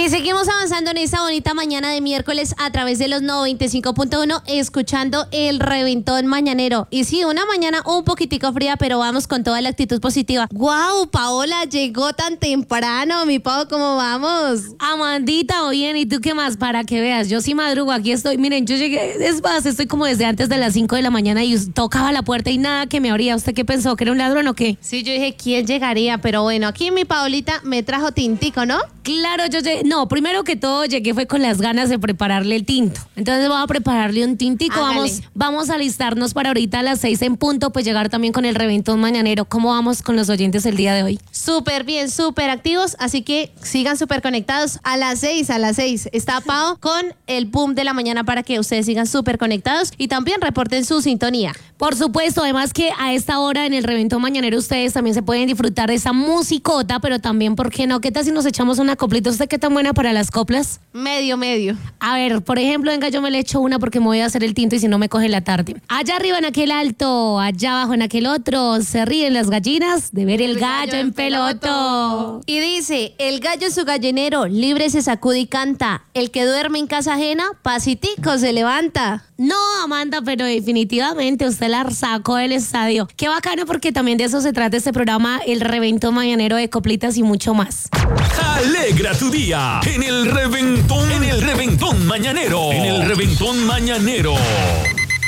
Y seguimos avanzando en esta bonita mañana de miércoles a través de los 95.1, escuchando el reventón mañanero. Y sí, una mañana un poquitico fría, pero vamos con toda la actitud positiva. ¡Guau, Paola, llegó tan temprano! Mi Pau, ¿cómo vamos? Amandita, bien, ¿y tú qué más? Para que veas, yo sí madrugo, aquí estoy. Miren, yo llegué, es más, estoy como desde antes de las 5 de la mañana y tocaba la puerta y nada que me abría. ¿Usted qué pensó? ¿Que era un ladrón o qué? Sí, yo dije, ¿quién llegaría? Pero bueno, aquí mi Paolita me trajo tintico, ¿no? Claro, yo llegué, no, primero que todo llegué fue con las ganas de prepararle el tinto. Entonces voy a prepararle un tintico. Vamos a alistarnos para ahorita a las 6 en punto, pues llegar también con el reventón mañanero. ¿Cómo vamos con los oyentes el día de hoy? Súper bien, súper activos, así que sigan súper conectados. A las 6 está Pau con el boom de la mañana para que ustedes sigan súper conectados y también reporten su sintonía. Por supuesto, además que a esta hora en el reventón mañanero ustedes también se pueden disfrutar de esa musicota, pero también, ¿por qué no? ¿Qué tal si nos echamos una coplita? ¿Usted qué tan buena para las coplas? Medio. A ver, por ejemplo, venga, yo me le echo una porque me voy a hacer el tinto y si no me coge la tarde. Allá arriba en aquel alto, allá abajo en aquel otro, se ríen las gallinas de ver el gallo en peloto. Y dice, el gallo en su gallinero, libre se sacude y canta. El que duerme en casa ajena, pasitico se levanta. No, Amanda, pero definitivamente usted la sacó del estadio. Qué bacano porque también de eso se trata este programa, el reventón mañanero de coplitas y mucho más. Alegra tu día en el reventón mañanero. En el reventón mañanero.